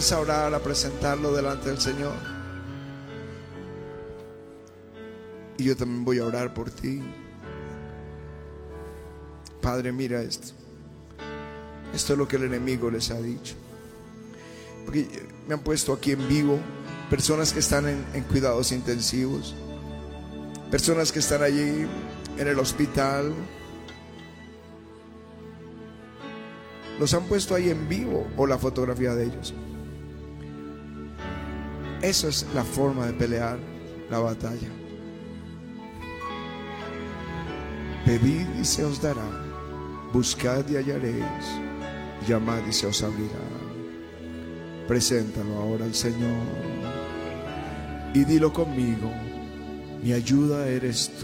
A orar, a presentarlo delante del Señor. Y yo también voy a orar por ti. Padre, mira esto. Esto es lo que el enemigo les ha dicho. Porque me han puesto aquí en vivo personas que están en cuidados intensivos, personas que están allí en el hospital. Los han puesto ahí en vivo o la fotografía de ellos. Esa es la forma de pelear la batalla. Pedid y se os dará, buscad y hallaréis, llamad y se os abrirá. Preséntalo ahora al Señor y dilo conmigo: mi ayuda eres tú.